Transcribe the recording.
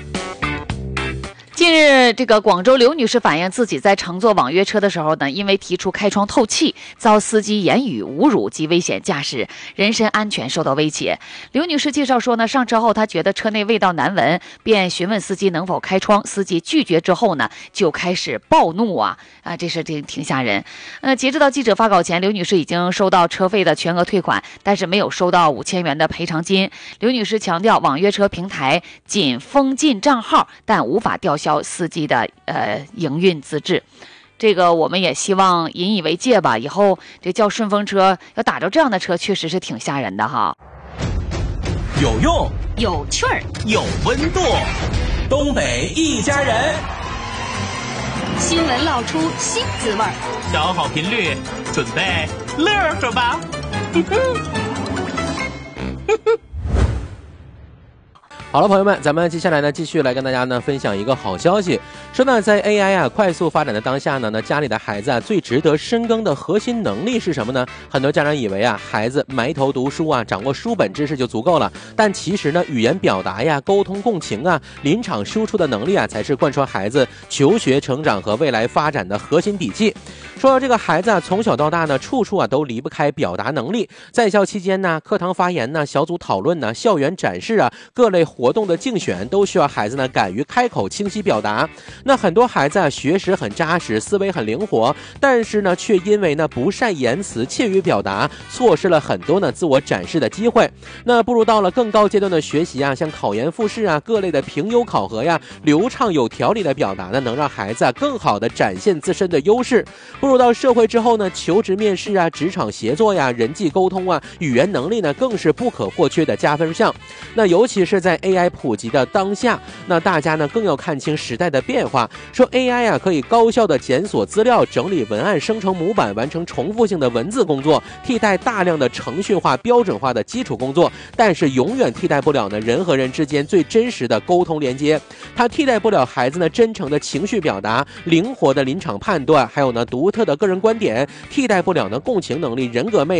近日，这个广州刘女士反映自己在乘坐网约车的时候呢，因为提出开窗透气，遭司机言语侮辱及危险驾驶，人身安全受到威胁。刘女士介绍说呢，上车后她觉得车内味道难闻，便询问司机能否开窗，司机拒绝之后呢，就开始暴怒这是挺吓人。截止到记者发稿前，刘女士已经收到车费的全额退款，但是没有收到5000元的赔偿金。刘女士强调，网约车平台仅封禁账号，但无法吊销司机的营运资质。这个我们也希望引以为戒吧，以后这叫顺风车要打着这样的车确实是挺吓人的哈。 有用， 有趣儿， 有温度，东北一家人， 新闻闹出新滋味儿， 调好频率，准备乐呵吧。 好了，朋友们，咱们接下来呢，继续来跟大家呢分享一个好消息。说呢，在 AI 快速发展的当下呢，家里的孩子最值得深耕的核心能力是什么呢？很多家长以为孩子埋头读书掌握书本知识就足够了，但其实呢，语言表达沟通共情临场输出的能力才是贯穿孩子求学成长和未来发展的核心底气。说这个孩子从小到大呢，处处都离不开表达能力。在校期间呢，课堂发言呢，小组讨论呢，校园展示各类活动的竞选都需要孩子呢敢于开口清晰表达。那很多孩子学识很扎实，思维很灵活，但是呢却因为呢不善言辞，怯于表达，错失了很多呢自我展示的机会。那步入到了更高阶段的学习像考研复试各类的评优考核流畅有条理的表达呢，能让孩子更好的展现自身的优势。步入到社会之后呢，求职面试职场协作人际沟通语言能力呢更是不可或缺的加分项。那尤其是在 AI 普及的当下，那大家呢更要看清时代的变化。说 AI 可以高效的检索资料，整理文案，生成模板，完成重复性的文字工作，替代大量的程序化标准化的基础工作，但是永远替代不了呢人和人之间最真实的沟通连接。它替代不了孩子呢真诚的情绪表达，灵活的临场判断，还有呢独特的个人观点，替代不了呢共情能力，人格魅力。